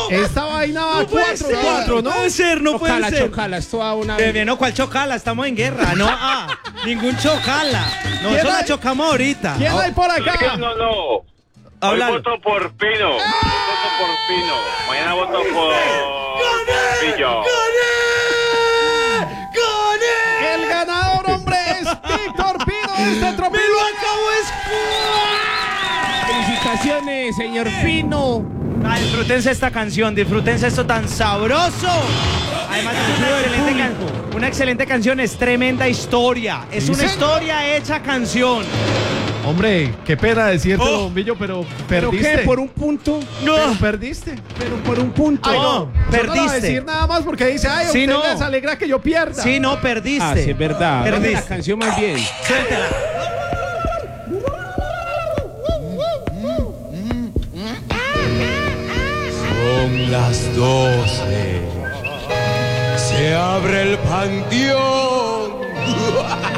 Esta vaina va 4-4, ¿no? No puede ser, no puede Chocala, ser. chocala, esto va una... Bien, no, ¿cuál chocala? Estamos en guerra. No, ningún chocala. No, ¿Quién eso la hay? chocamos ahorita. ¿Quién hay por acá? No. Hoy Háblalo. voto por Pino. Hoy voto por Pino. Mañana voto por Pillo. El ganador, hombre, es Víctor Pino de este ¡Me tropino. lo acabo de Felicitaciones, señor Pino. Disfrútense esta canción, disfrútense esto tan sabroso. Además es una excelente canción, es tremenda historia. Es una historia hecha canción. Hombre, qué pena decirte, Oh. Bombillo, pero ¿Pero perdiste. qué? ¿Por un punto? Pero perdiste. Pero por un punto. Ay, No, no, yo no lo voy a perdiste. decir nada más porque dice, ay, a Sí, usted no. les alegra que yo pierda. Sí, no, perdiste. Ah, sí, es verdad. Dame Perdiste. la canción más bien. Suéltela. Son las 12. Se abre el panteón.